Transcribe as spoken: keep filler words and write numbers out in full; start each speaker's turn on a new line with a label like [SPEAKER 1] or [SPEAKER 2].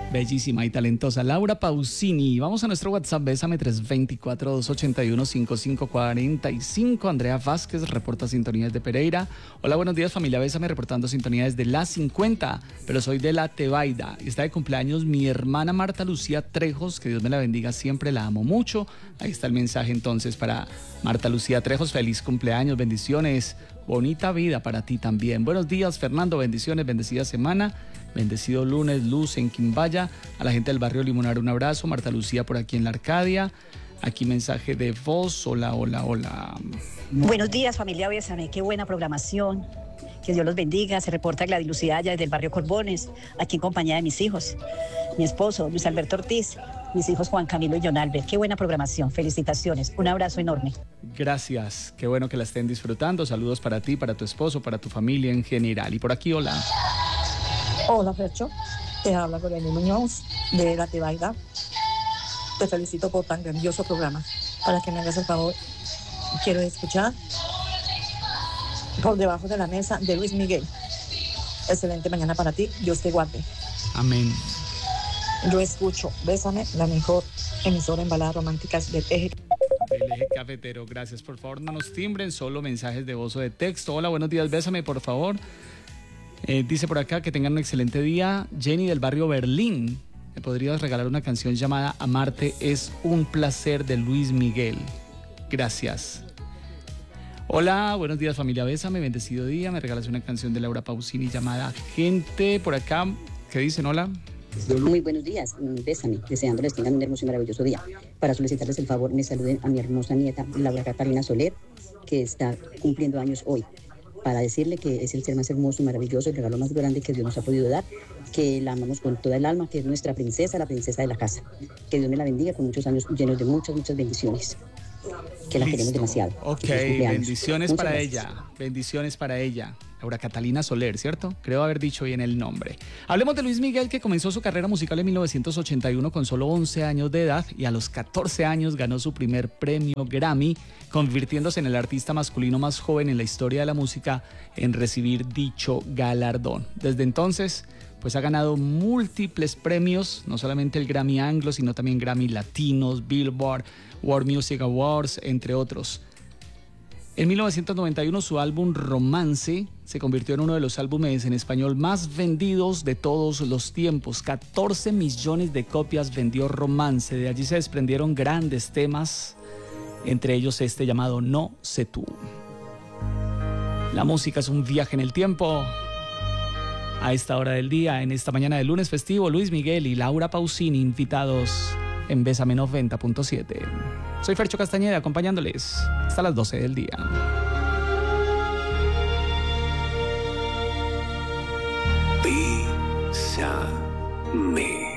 [SPEAKER 1] Bellísima y talentosa Laura Pausini. Vamos a nuestro WhatsApp, bésame tres dos cuatro, dos ocho uno, cinco cinco cuatro cinco. Andrea Vázquez reporta sintonías de Pereira. Hola, buenos días familia Bésame, reportando sintonías de la cincuenta, pero soy de la Tebaida. Está de cumpleaños mi hermana Marta Lucía Trejos, que Dios me la bendiga siempre, la amo mucho. Ahí está el mensaje entonces para Marta Lucía Trejos, feliz cumpleaños, bendiciones, bonita vida para ti también. Buenos días Fernando, bendiciones, bendecida semana. Bendecido lunes, luz en Quimbaya. A la gente del barrio Limonar un abrazo. Marta Lucía por aquí en la Arcadia. Aquí mensaje de voz. Hola, hola, hola.
[SPEAKER 2] Buenos días familia Bésame, qué buena programación. Que Dios los bendiga. Se reporta Gladys Lucía allá desde el barrio Corbones, aquí en compañía de mis hijos. Mi esposo, Luis Alberto Ortiz. Mis hijos Juan Camilo y John Albert. Qué buena programación, felicitaciones. Un abrazo enorme.
[SPEAKER 1] Gracias, qué bueno que la estén disfrutando. Saludos para ti, para tu esposo, para tu familia en general. Y por aquí, hola.
[SPEAKER 3] Hola, Fercho. Te habla Goreni Muñoz, de la Tebaida. Te felicito por tan grandioso programa. Para que me hagas el favor, quiero escuchar Por debajo de la mesa de Luis Miguel. Excelente mañana para ti. Dios te guarde.
[SPEAKER 1] Amén.
[SPEAKER 3] Yo escucho Bésame, la mejor emisora en baladas románticas del eje.
[SPEAKER 1] Del eje cafetero. Gracias. Por favor, no nos timbren, solo mensajes de voz o de texto. Hola, buenos días. Bésame, por favor. Eh, dice por acá que tengan un excelente día. Jenny del barrio Berlín, ¿me podrías regalar una canción llamada Amarte es un placer de Luis Miguel? Gracias. Hola, buenos días familia Bésame, bendecido día. Me regalas una canción de Laura Pausini llamada Gente. Por acá, ¿qué dicen? Hola.
[SPEAKER 4] Muy buenos días, Bésame, deseándoles tengan un hermoso y maravilloso día. Para solicitarles el favor, me saluden a mi hermosa nieta Laura Catalina Soler, que está cumpliendo años hoy, para decirle que es el ser más hermoso y maravilloso, el regalo más grande que Dios nos ha podido dar, que la amamos con toda el alma, que es nuestra princesa, la princesa de la casa. Que Dios me la bendiga con muchos años llenos de muchas, muchas bendiciones. Que la queremos demasiado.
[SPEAKER 1] Ok, bendiciones
[SPEAKER 4] Muchas
[SPEAKER 1] para
[SPEAKER 4] gracias.
[SPEAKER 1] ella, bendiciones para ella. Laura Catalina Soler, ¿cierto? Creo haber dicho bien el nombre. Hablemos de Luis Miguel, que comenzó su carrera musical en mil novecientos ochenta y uno con solo once años de edad y a los catorce años ganó su primer premio Grammy, convirtiéndose en el artista masculino más joven en la historia de la música en recibir dicho galardón. Desde entonces, pues ha ganado múltiples premios, no solamente el Grammy Anglo, sino también Grammy Latinos, Billboard, World Music Awards, entre otros. En mil novecientos noventa y uno su álbum Romance se convirtió en uno de los álbumes en español más vendidos de todos los tiempos. catorce millones de copias vendió Romance. De allí se desprendieron grandes temas, entre ellos este llamado No sé tú. La música es un viaje en el tiempo. A esta hora del día, en esta mañana de lunes festivo, Luis Miguel y Laura Pausini invitados en Bésame noventa punto siete. Soy Fercho Castañeda acompañándoles hasta las doce del día.
[SPEAKER 5] Bésame.